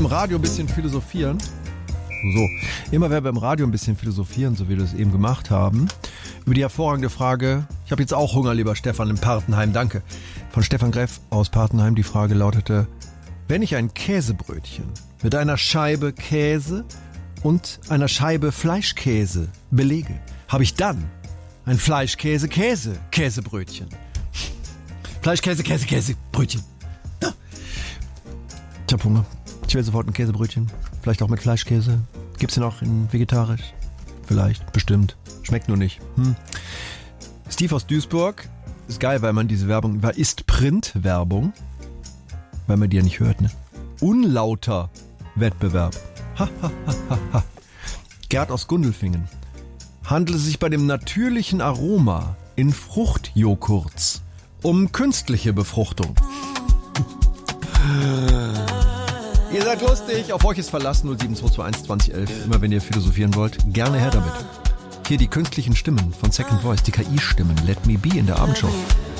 Radio ein bisschen philosophieren? So, immer wer beim Radio ein bisschen philosophieren, so wie wir das eben gemacht haben, über die hervorragende Frage, ich habe jetzt auch Hunger, lieber Stefan, in Partenheim, danke, von Stefan Greff aus Partenheim. Die Frage lautete, wenn ich ein Käsebrötchen mit einer Scheibe Käse und einer Scheibe Fleischkäse belege, habe ich dann ein Fleischkäse-Käsebrötchen. Fleischkäse-Käsebrötchen. Ja. Ich hab Hunger. Ich will sofort ein Käsebrötchen. Vielleicht auch mit Fleischkäse. Gibt's den auch in vegetarisch? Vielleicht, bestimmt. Schmeckt nur nicht. Steve aus Duisburg. Ist geil, weil man diese Werbung, ist Printwerbung, weil man die ja nicht hört, ne? Unlauter Wettbewerb. Gerd aus Gundelfingen. Handelt es sich bei dem natürlichen Aroma in Fruchtjoghurts um künstliche Befruchtung? Ihr seid lustig, auf euch ist Verlass 07221 2011. Immer wenn ihr philosophieren wollt, gerne her damit. Hier die künstlichen Stimmen von Second Voice, die KI-Stimmen. Let Me Be in der Abendshow.